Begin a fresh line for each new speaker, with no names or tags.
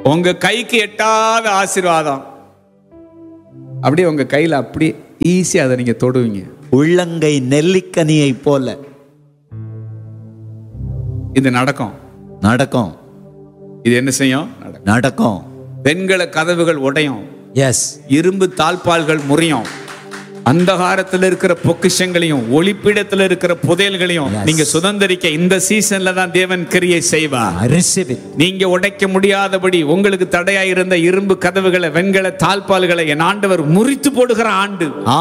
உங்க கைக்கு எட்டாத ஆசீர்வாதம் அப்படியே உங்க கையில அப்படி ஈஸியா அதை நீங்க தொடுவீங்க.
உள்ளங்கை நெல்லிக்கனியை போல
இது நடக்கும்.
நடக்கும்.
இது என்ன செய்யும்?
நடக்கும்.
வெண்கல கதவுகள் உடையும்.
எஸ்.
இரும்பு தாழ்பால்கள் முறியும். அந்தகாரத்தில் இருக்கிற பொக்கிஷங்களையும் ஒளிப்பிடத்தில் இருக்கிற புதையல்களையும் நீங்க சுதந்திரிக்க இந்த சீசன்ல தான் தேவன் கிரியை செய்வார். நீங்க உடைக்க முடியாதபடி உங்களுக்கு தடையாயிருந்த இரும்பு கதவுகளை வெண்கல தாழ்பால்களை என் ஆண்டவர் முறித்து போடுகிற ஆண்டு.